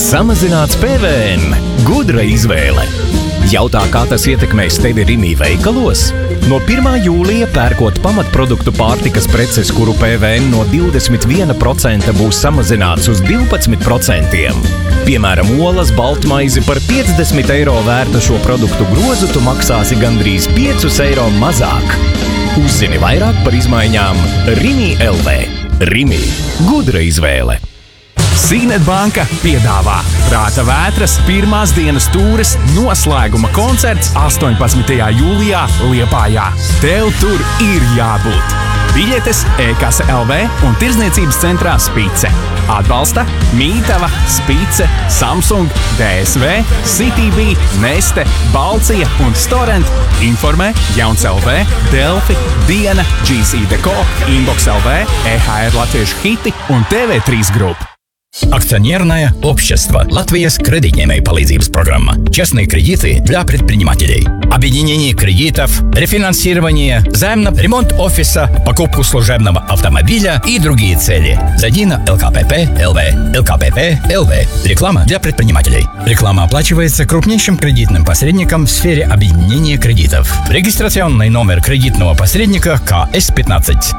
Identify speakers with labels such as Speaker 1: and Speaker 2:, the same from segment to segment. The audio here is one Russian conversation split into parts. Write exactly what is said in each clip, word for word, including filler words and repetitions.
Speaker 1: Samazināts P V N. Gudra izvēle. Jautā, kā tas ietekmēs tevi Rimi veikalos? No pirmā jūlija pērkot pamatproduktu pārtikas preces, kuru P V N no divdesmit viena procenta būs samazināts uz divpadsmit procentiem. Piemēram, olas, baltmaizi par piecdesmit eiro vērta šo produktu grozu tu maksāsi gandrīz piecus eiro mazāk. Uzzini vairāk par izmaiņām Rimi L V. Rimi. Gudra izvēle.
Speaker 2: Signet Banka piedāvā Prāta vētras pirmās dienas tūres noslēguma koncerts astoņpadsmitajā jūlijā Liepājā. Tev tur ir jābūt! Biļetes e-kase L V un tirdzniecības centrā Spice. Atbalsta Mītava, Spice, Samsung, D S V, City B, Neste, Balcija un Storent. Informē Jauns L V, Delfi, Diena, G C Deco, Inbox L V, E H R Latviešu hiti un T V trīs Group.
Speaker 3: Акционерное общество Латвийс кредитной palīdzības программа. Честные кредиты для предпринимателей. Объединение кредитов, рефинансирование, займ на ремонт офиса, покупку служебного автомобиля и другие цели. Зайди на эл ка пэ пэ точка эл ви. эл ка пэ пэ точка эл ви. Реклама для предпринимателей. Реклама оплачивается крупнейшим кредитным посредником в сфере объединения кредитов. Регистрационный номер кредитного посредника ка эс пятнадцать.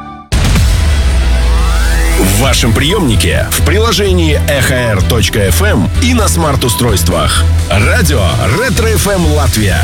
Speaker 4: В вашем приемнике, в приложении эйч ар точка эф эм и на смарт-устройствах. Радио Ретро эф эм Латвия.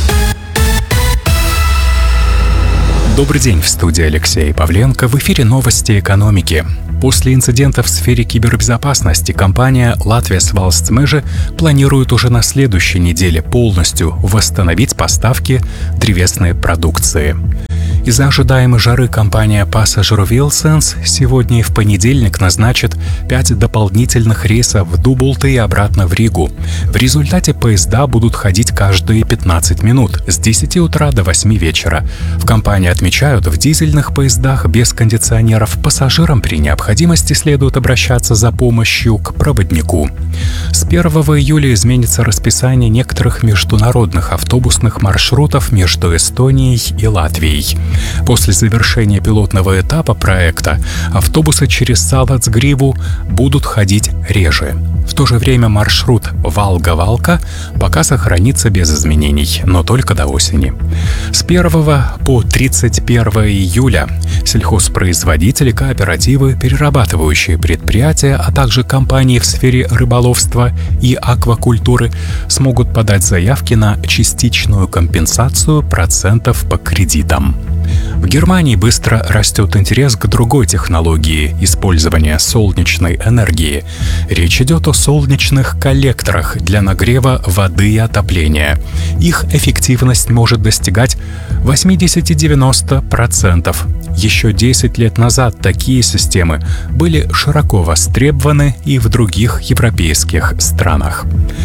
Speaker 5: Добрый день, в студии Алексей Павленко. В эфире новости экономики. После инцидента в сфере кибербезопасности компания Latvijas Valsts Meži планирует уже на следующей неделе полностью восстановить поставки древесной продукции. Из-за ожидаемой жары компания Passenger Vilciens сегодня и в понедельник назначит пять дополнительных рейсов в Дубулты и обратно в Ригу. В результате поезда будут ходить каждые пятнадцать минут с десяти утра до восьми вечера. В компании отмечают, в дизельных поездах без кондиционеров пассажирам при необходимости следует обращаться за помощью к проводнику. С первого июля изменится расписание некоторых международных автобусных маршрутов между Эстонией и Латвией. После завершения пилотного этапа проекта автобусы через Салацгриву будут ходить реже. В то же время маршрут Валга-Валка пока сохранится без изменений, но только до осени. С первого по тридцать первое июля сельхозпроизводители, кооперативы, перерабатывающие предприятия, а также компании в сфере рыболовства и аквакультуры смогут подать заявки на частичную компенсацию процентов по кредитам. В Германии быстро растет интерес к другой технологии использования солнечной энергии. Речь идет о солнечных коллекторах для нагрева воды и отопления. Их эффективность может достигать восемьдесят-девяносто процентов. Еще десять лет назад такие системы были широко востребованы и в других европейских странах.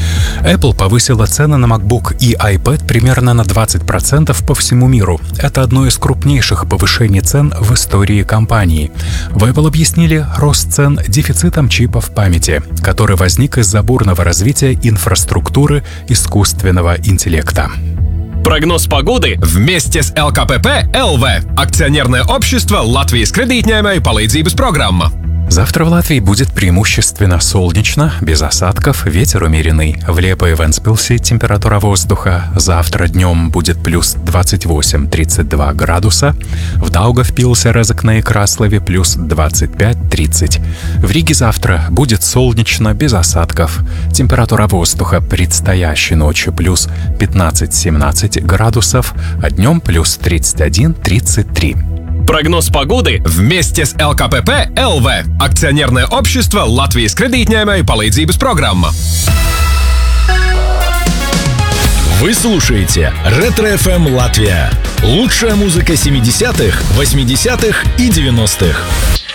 Speaker 5: Apple повысила цены на MacBook и iPad примерно на двадцать процентов по всему миру. Это одно из крупнейших повышений цен в истории компании. В Apple объяснили рост цен дефицитом чипов памяти, который возник из-за бурного развития инфраструктуры искусственного интеллекта.
Speaker 4: Прогноз погоды вместе с эл ка пэ пэ точка эл ви. Акционерное общество Латвijas кредитной palīdzības программа.
Speaker 5: Завтра в Латвии будет преимущественно солнечно, без осадков, ветер умеренный. В Лепо и Вентспилсе температура воздуха завтра днем будет плюс двадцать восемь - тридцать два градуса. В Даугавпилсе, Резекне и Краслове плюс двадцать пять - тридцать. В Риге завтра будет солнечно, без осадков. Температура воздуха предстоящей ночью плюс пятнадцать - семнадцать градусов, а днем плюс тридцать один - тридцать три.
Speaker 4: Прогноз погоды вместе с эл ка пэ пэ точка эл ви. Акционерное общество Латвijas кредитной palīdzības программа. Вы слушаете Ретро эф эм Латвия. Лучшая музыка семидесятых, восьмидесятых и девяностых.